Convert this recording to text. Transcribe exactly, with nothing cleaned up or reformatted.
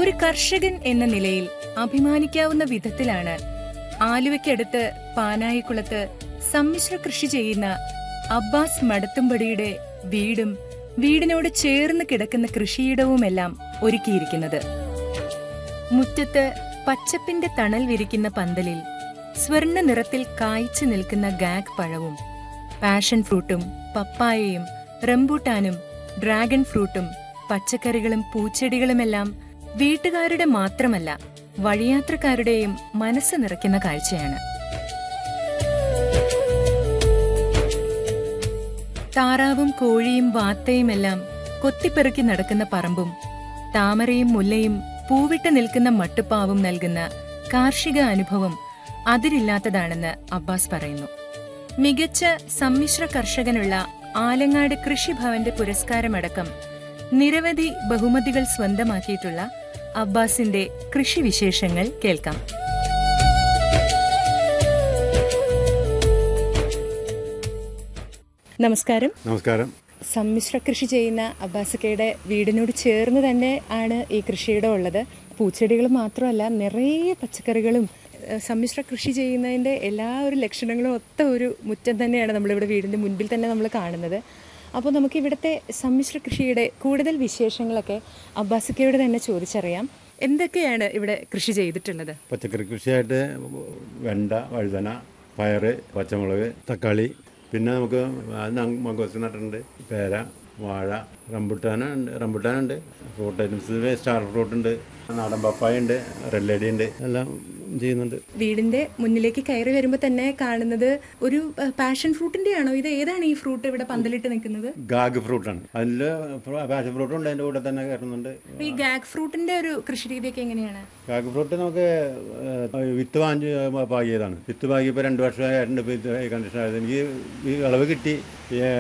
ഒരു കർഷകൻ എന്ന നിലയിൽ അഭിമാനിക്കാവുന്ന വിധത്തിലാണ് ആലുവയ്ക്കടുത്ത് പാനായിക്കുളത്ത് സമ്മിശ്ര കൃഷി ചെയ്യുന്ന അബ്ബാസ് മടത്തുംപടിയുടെ വീടും വീടിനോട് ചേർന്ന് കിടക്കുന്ന കൃഷിയിടവുമെല്ലാം ഒരുക്കിയിരിക്കുന്നത്. മുറ്റത്ത് പച്ചപ്പിന്റെ തണൽ വിരിക്കുന്ന പന്തലിൽ സ്വർണ്ണ നിറത്തിൽ കായ്ച്ചു നിൽക്കുന്ന ഗാഗ് പഴവും പാഷൻ ഫ്രൂട്ടും പപ്പായയും റംബൂട്ടാനും ഡ്രാഗൺ ഫ്രൂട്ടും പച്ചക്കറികളും പൂച്ചെടികളുമെല്ലാം വീട്ടുകാരുടെ മാത്രമല്ല വഴിയാത്രക്കാരുടെയും മനസ്സ് നിറയ്ക്കുന്ന കാഴ്ചയാണ്. താറാവും കോഴിയും വാത്തയുമെല്ലാം കൊത്തിപ്പെറുക്കി നടക്കുന്ന പറമ്പും താമരയും മുല്ലയും പൂവിട്ട് നിൽക്കുന്ന മട്ടുപ്പാവും നൽകുന്ന കാർഷിക അനുഭവം അതിരില്ലാത്തതാണെന്ന് അബ്ബാസ് പറയുന്നു. മികച്ച സമ്മിശ്ര കർഷകനുള്ള ആലങ്ങാട് കൃഷിഭവന്റെ പുരസ്കാരമടക്കം നിരവധി ബഹുമതികൾ സ്വന്തമാക്കിയിട്ടുള്ള അബ്ബാസിന്റെ കൃഷിവിശേഷങ്ങൾ കേൾക്കാം. നമസ്കാരം. നമസ്കാരം. സമ്മിശ്ര കൃഷി ചെയ്യുന്ന അബ്ബാസക്കയുടെ വീടിനോട് ചേർന്ന് തന്നെ ആണ് ഈ കൃഷിയിടം ഉള്ളത്. പൂച്ചെടികൾ മാത്രമല്ല, നിറയെ പച്ചക്കറികളും. സമ്മിശ്ര കൃഷി ചെയ്യുന്നതിന്റെ എല്ലാ ഒരു ലക്ഷണങ്ങളും ഒത്ത ഒരു മുറ്റം തന്നെയാണ് നമ്മളിവിടെ വീടിന്റെ മുൻപിൽ തന്നെ നമ്മൾ കാണുന്നത്. അപ്പോൾ നമുക്ക് ഇവിടുത്തെ സമ്മിശ്ര കൃഷിയുടെ കൂടുതൽ വിശേഷങ്ങളൊക്കെ അബ്ബാസക്കയോട് തന്നെ ചോദിച്ചറിയാം. എന്തൊക്കെയാണ് ഇവിടെ കൃഷി ചെയ്തിട്ടുള്ളത്? പച്ചക്കറി കൃഷിയായിട്ട് വെണ്ട, വഴുതന, പയറ്, പച്ചമുളക്, തക്കാളി, പിന്നെ നമുക്ക് മങ്കോസ് നട്ടിട്ടുണ്ട്, പേര, വാഴ, റംബുട്ടാനുണ്ട് റംബുട്ടാനുണ്ട് ഫ്രൂട്ട് ഐറ്റംസ് സ്റ്റാർ ഫ്രൂട്ട് ഉണ്ട്, നാടൻ പപ്പായ ഉണ്ട്, റെല്ലടി ഉണ്ട്, എല്ലാം ചെയ്യുന്നുണ്ട്. വീടിന്റെ മുന്നിലേക്ക് കയറി വരുമ്പോൾ തന്നെ കാണുന്നത് ഒരു പാഷൻ ഫ്രൂട്ടിന്റെ ആണോ? ഇത് ഏതാണ് ഈ ഫ്രൂട്ട് ഇവിടെ പന്തലിട്ട് നിൽക്കുന്നത്? ഗാഗ് ഫ്രൂട്ടാണ്. അതിൽ പാഷൻ ഫ്രൂട്ടും ഉണ്ട്, അതിന്റെ കൂടെ തന്നെ കയറുന്നുണ്ട്. ഈ ഗാഗ് ഫ്രൂട്ടിന്റെ ഒരു കൃഷി രീതിയൊക്കെ എങ്ങനെയാണ്? ഗാഗ് ഫ്രൂട്ട് നമുക്ക് വിത്ത് വാങ്ങി പാകിയതാണ്. വിത്ത് പാകിയപ്പോൾ രണ്ട് വർഷമായിട്ടുണ്ട്. കണ്ടീഷൻ ആയത് എനിക്ക് ഈ വിളവ് കിട്ടി.